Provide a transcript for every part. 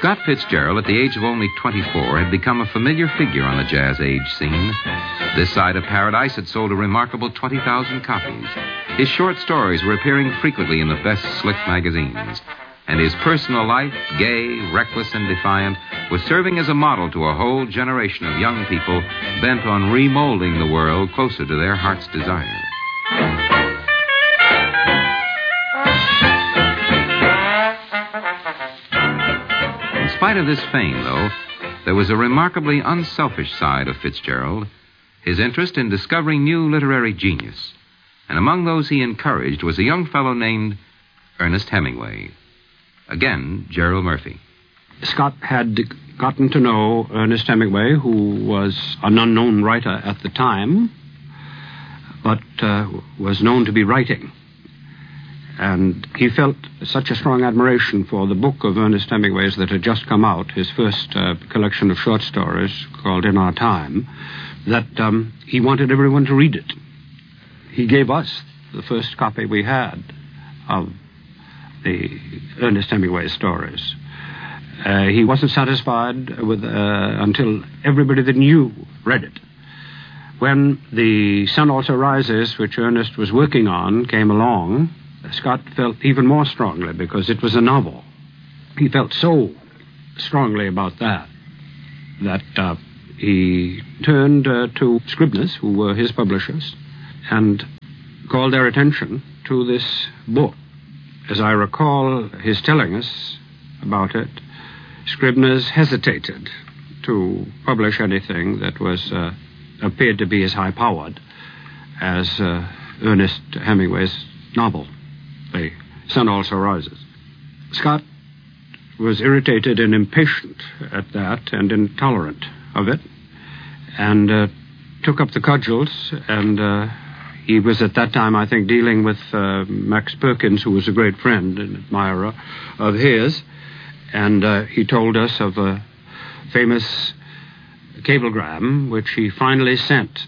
Scott Fitzgerald, at the age of only 24, had become a familiar figure on the jazz age scene. This Side of Paradise had sold a remarkable 20,000 copies. His short stories were appearing frequently in the best slick magazines. And his personal life, gay, reckless, and defiant, was serving as a model to a whole generation of young people bent on remolding the world closer to their heart's desire. In spite of this fame, though, there was a remarkably unselfish side of Fitzgerald, his interest in discovering new literary genius. And among those he encouraged was a young fellow named Ernest Hemingway. Again, Gerald Murphy. Scott had gotten to know Ernest Hemingway, who was an unknown writer at the time, but was known to be writing. And he felt such a strong admiration for the book of Ernest Hemingway's that had just come out, his first collection of short stories called In Our Time, that he wanted everyone to read it. He gave us the first copy we had of the Ernest Hemingway stories. He wasn't satisfied with until everybody that knew read it. When The Sun Also Rises, which Ernest was working on, came along, Scott felt even more strongly because it was a novel. He felt so strongly about that he turned to Scribner's, who were his publishers, and called their attention to this book. As I recall his telling us about it, Scribner's hesitated to publish anything that was appeared to be as high-powered as Ernest Hemingway's novel, The Sun Also Rises. Scott was irritated and impatient at that and intolerant of it, and took up the cudgels, and he was at that time, I think, dealing with Max Perkins, who was a great friend and admirer of his, and he told us of a famous cablegram which he finally sent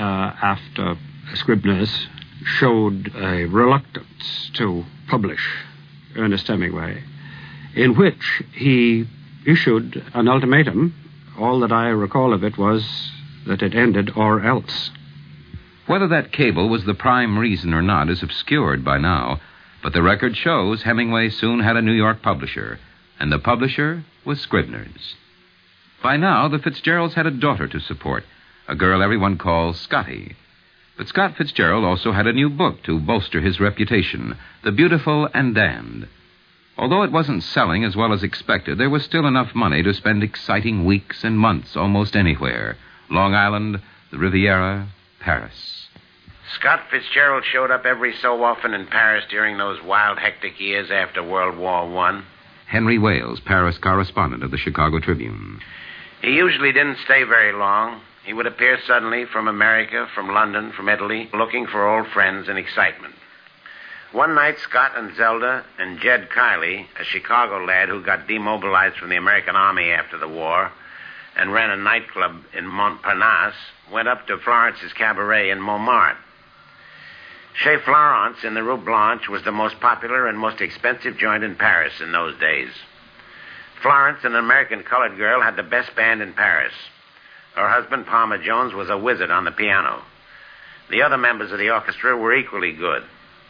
after Scribner's showed a reluctance to publish Ernest Hemingway, in which he issued an ultimatum. All that I recall of it was that it ended or else. Whether that cable was the prime reason or not is obscured by now, but the record shows Hemingway soon had a New York publisher, and the publisher was Scribner's. By now, the Fitzgeralds had a daughter to support, a girl everyone calls Scotty. But Scott Fitzgerald also had a new book to bolster his reputation, The Beautiful and Damned. Although it wasn't selling as well as expected, there was still enough money to spend exciting weeks and months almost anywhere. Long Island, the Riviera, Paris. Scott Fitzgerald showed up every so often in Paris during those wild, hectic years after World War I. Henry Wales, Paris correspondent of the Chicago Tribune. He usually didn't stay very long. He would appear suddenly from America, from London, from Italy, looking for old friends and excitement. One night, Scott and Zelda and Jed Kiley, a Chicago lad who got demobilized from the American Army after the war and ran a nightclub in Montparnasse, went up to Florence's Cabaret in Montmartre. Chez Florence in the Rue Blanche was the most popular and most expensive joint in Paris in those days. Florence, an American colored girl, had the best band in Paris. Her husband, Palmer Jones, was a wizard on the piano. The other members of the orchestra were equally good.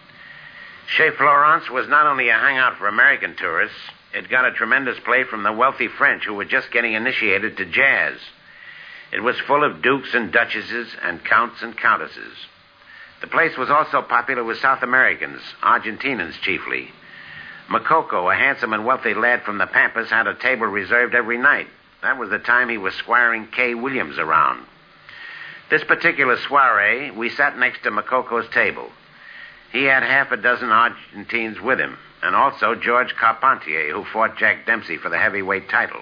Chez Florence was not only a hangout for American tourists, it got a tremendous play from the wealthy French who were just getting initiated to jazz. It was full of dukes and duchesses and counts and countesses. The place was also popular with South Americans, Argentinians chiefly. Makoko, a handsome and wealthy lad from the Pampas, had a table reserved every night. That was the time he was squiring Kay Williams around. This particular soiree, we sat next to Makoko's table. He had half a dozen Argentines with him, and also George Carpentier, who fought Jack Dempsey for the heavyweight title.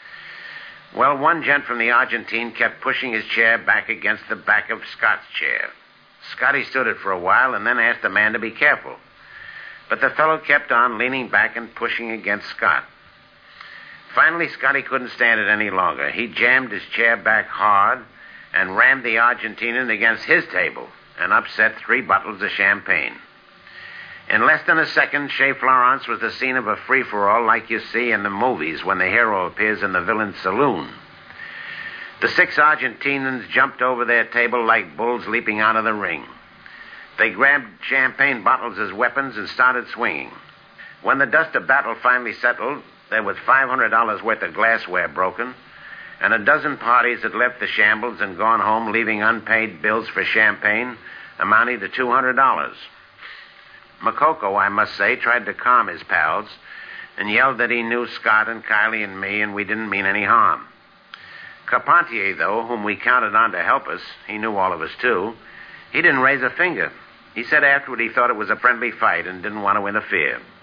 Well, one gent from the Argentine kept pushing his chair back against the back of Scott's chair. Scotty stood it for a while and then asked the man to be careful. But the fellow kept on leaning back and pushing against Scott. Finally, Scotty couldn't stand it any longer. He jammed his chair back hard and rammed the Argentinian against his table and upset 3 bottles of champagne. In less than a second, Chez Florence was the scene of a free-for-all like you see in the movies when the hero appears in the villain's saloon. The 6 Argentinians jumped over their table like bulls leaping out of the ring. They grabbed champagne bottles as weapons and started swinging. When the dust of battle finally settled, there was $500 worth of glassware broken, and a dozen parties had left the shambles and gone home leaving unpaid bills for champagne amounting to $200. Makoko, I must say, tried to calm his pals and yelled that he knew Scott and Kylie and me and we didn't mean any harm. Carpentier, though, whom we counted on to help us, he knew all of us too, he didn't raise a finger. He said afterward he thought it was a friendly fight and didn't want to interfere.